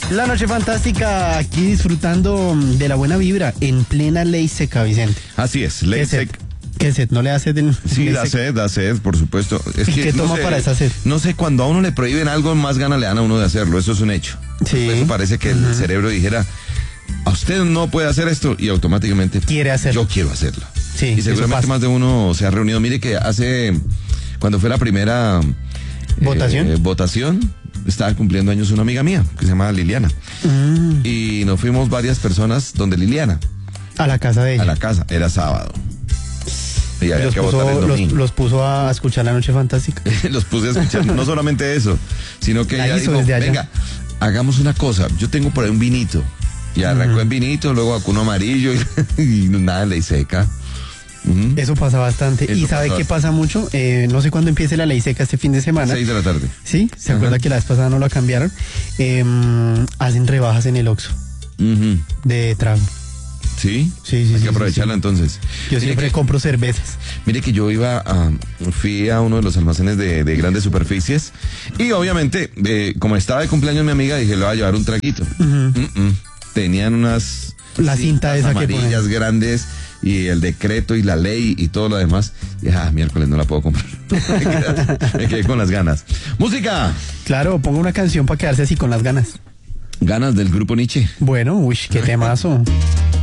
La noche fantástica, aquí disfrutando de la buena vibra, en plena ley seca, Vicente. Así es, ley seca. ¿Qué sed? ¿No le hace del...? Sí, da sed, por supuesto. Es ¿Y que, qué toma para esa sed? No sé, cuando a uno le prohíben algo, más ganas le dan a uno de hacerlo. Eso es un hecho. Sí. Eso parece que el cerebro dijera, a usted no puede hacer esto, y automáticamente quiere hacerlo. Yo quiero hacerlo. Sí, y seguramente más de uno se ha reunido. Mire que cuando fue la primera votación, estaba cumpliendo años una amiga mía, que se llama Liliana. Y nos fuimos varias personas donde Liliana. A la casa de ella. A la casa, era sábado. Y había que votar el domingo. Los puso a escuchar La Noche Fantástica. Los puse a escuchar, no solamente eso, sino que ella dijo, venga, hagamos una cosa, yo tengo por ahí un vinito. Y arrancó en vinito, luego sacó uno amarillo y nada, ley seca. Eso pasa bastante. ¿Y sabe qué pasa mucho? No sé cuándo empiece la ley seca este fin de semana. 6 de la tarde. ¿Sí? ¿Se acuerda que la vez pasada no la cambiaron? Hacen rebajas en el Oxxo de trago. ¿Sí? Sí. Hay que aprovecharla entonces. Yo siempre compro cervezas. Mire que yo fui a uno de los almacenes de grandes superficies y obviamente, como estaba de cumpleaños mi amiga, dije, le voy a llevar un traguito. Tenían la cinta esa amarillas que grandes y el decreto y la ley y todo lo demás. Y miércoles no la puedo comprar. Me quedé con las ganas. ¡Música! Claro, ponga una canción para quedarse así con las ganas. Ganas del grupo Nietzsche. Bueno, qué temazo.